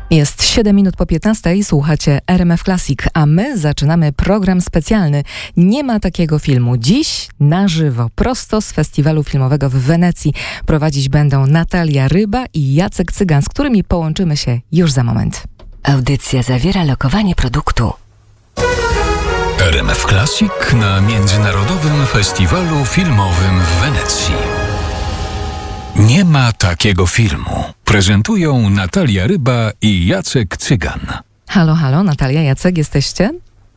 Jest 7 minut po 15 i słuchacie RMF Classic, a my zaczynamy program specjalny. Nie ma takiego filmu. Dziś na żywo, prosto z festiwalu filmowego w Wenecji prowadzić będą Natalia Ryba i Jacek Cygan, z którymi połączymy się już za moment. Audycja zawiera lokowanie produktu. RMF Classic na Międzynarodowym Festiwalu Filmowym w Wenecji. Nie ma takiego filmu. Prezentują Natalia Ryba i Jacek Cygan. Halo, halo, Natalia, Jacek, jesteście?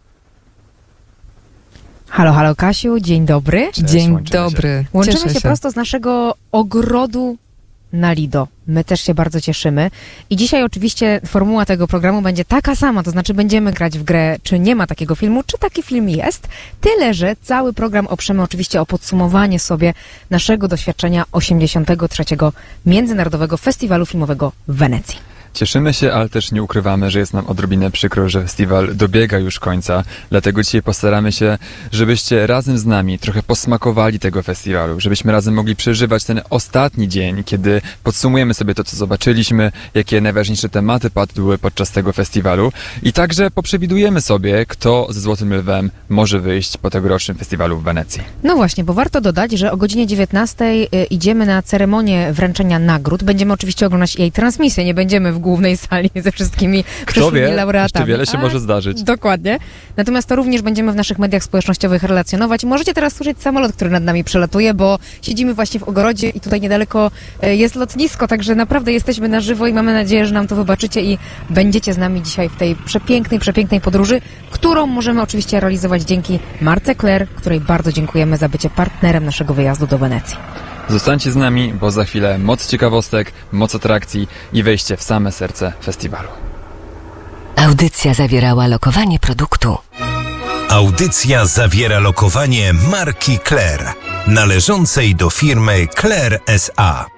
Halo, halo Kasiu, dzień dobry. Cześć, dzień dobry. Łączymy się prosto z naszego ogrodu na Lido. My też się bardzo cieszymy. I dzisiaj oczywiście formuła tego programu będzie taka sama, to znaczy będziemy grać w grę, czy nie ma takiego filmu, czy taki film jest. Tyle, że cały program oprzemy oczywiście o podsumowanie sobie naszego doświadczenia 83. Międzynarodowego Festiwalu Filmowego w Wenecji. Cieszymy się, ale też nie ukrywamy, że jest nam odrobinę przykro, że festiwal dobiega już końca. Dlatego dzisiaj postaramy się, żebyście razem z nami trochę posmakowali tego festiwalu, żebyśmy razem mogli przeżywać ten ostatni dzień, kiedy podsumujemy sobie to, co zobaczyliśmy, jakie najważniejsze tematy padły podczas tego festiwalu i także poprzewidujemy sobie, kto ze Złotym Lwem może wyjść po tegorocznym festiwalu w Wenecji. No właśnie, bo warto dodać, że o godzinie 19 idziemy na ceremonię wręczenia nagród. Będziemy oczywiście oglądać jej transmisję, nie będziemy w głównej sali ze wszystkimi przyszłymi laureatami. Jeszcze wiele się może zdarzyć. Dokładnie. Natomiast to również będziemy w naszych mediach społecznościowych relacjonować. Możecie teraz słyszeć samolot, który nad nami przelatuje, bo siedzimy właśnie w ogrodzie i tutaj niedaleko jest lotnisko, także naprawdę jesteśmy na żywo i mamy nadzieję, że nam to wybaczycie i będziecie z nami dzisiaj w tej przepięknej podróży, którą możemy oczywiście realizować dzięki Marce Claire, której bardzo dziękujemy za bycie partnerem naszego wyjazdu do Wenecji. Zostańcie z nami, bo za chwilę moc ciekawostek, moc atrakcji i wejście w same serce festiwalu. Audycja zawierała lokowanie produktu. Audycja zawiera lokowanie marki Claire, należącej do firmy Claire S.A.